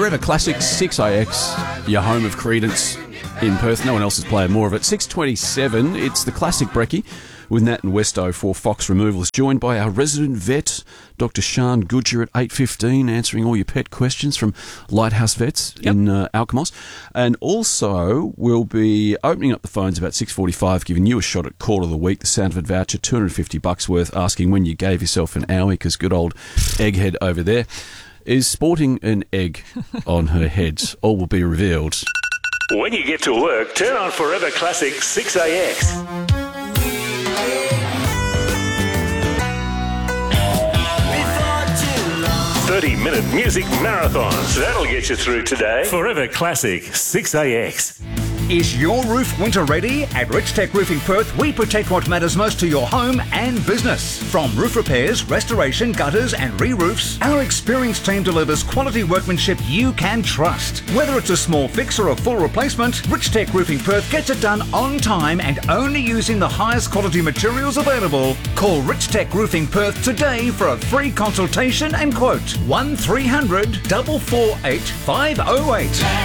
Forever Classic 6AX, your home of Credence in Perth. No one else is playing more of it. 6:27, it's the Classic Brekkie with Nat and Westo for Fox Removals, joined by our resident vet, Dr. Sian Goodger, at 8:15, answering all your pet questions from Lighthouse Vets in Alkimos. And also, we'll be opening up the phones about 6:45, giving you a shot at Call of the Week, the Sound of It voucher, $250 worth, asking when you gave yourself an owie, because good old Egghead over there is sporting an egg on her head. All will be revealed. When you get to work, turn on Forever Classic 6AX. 30-minute music marathons. That'll get you through today. Forever Classic 6AX. Is your roof winter ready? At Rich Tech Roofing Perth, we protect what matters most to your home and business. From roof repairs, restoration, gutters and re-roofs, our experienced team delivers quality workmanship you can trust. Whether it's a small fix or a full replacement, Rich Tech Roofing Perth gets it done on time and only using the highest quality materials available. Call Rich Tech Roofing Perth today for a free consultation and quote. 1300 448 508.